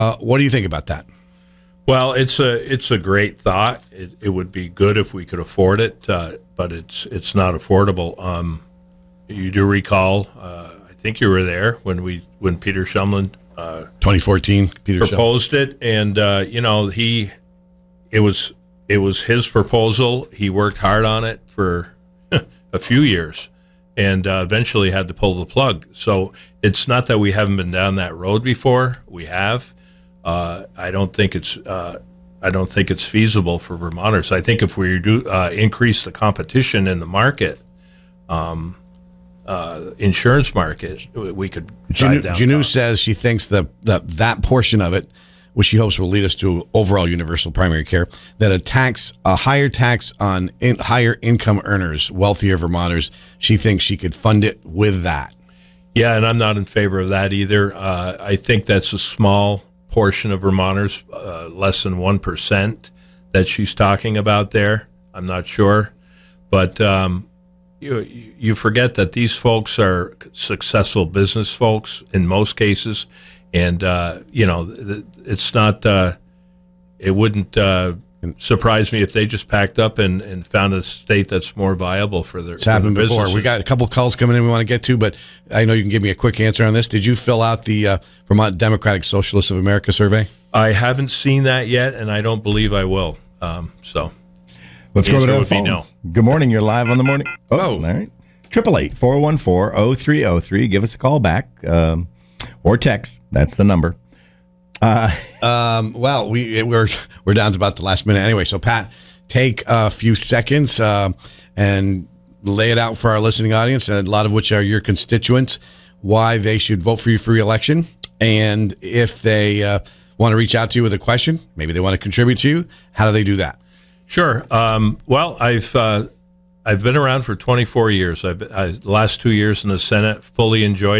What do you think about that? Well, it's a great thought. It would be good if we could afford it, but it's not affordable. You do recall, I think you were there when Peter Shumlin 2014 Peter proposed it, and it was his proposal. He worked hard on it for a few years, and eventually had to pull the plug. So it's not that we haven't been down that road before. We have. I don't think it's feasible for Vermonters. I think if we do increase the competition in the market, insurance market, we could drive down. Janu says she thinks that portion of it, which she hopes will lead us to overall universal primary care, that a higher tax on higher income earners, wealthier Vermonters, she thinks she could fund it with that. Yeah, and I'm not in favor of that either. I think that's a small portion of Vermonters, less than 1% that she's talking about there. I'm not sure. But you forget that these folks are successful business folks in most cases. And, it's not, it wouldn't surprise me if they just packed up and found a state that's more viable for their, it's happened before. businesses. We got a couple calls coming in we want to get to, but I know you can give me a quick answer on this. Did you fill out the Vermont Democratic Socialists of America survey? I haven't seen that yet, and I don't believe I will. Let's go to our phones. No. Good morning. You're live on the morning. Oh, all right. 888-414-0303. Give us a call back or text. That's the number. Well, we're down to about the last minute anyway. So, Pat, take a few seconds and lay it out for our listening audience, and a lot of which are your constituents, why they should vote for you for re-election. And if they want to reach out to you with a question, maybe they want to contribute to you, how do they do that? Sure. Well, I've been around for 24 years. The last 2 years in the Senate, fully enjoyed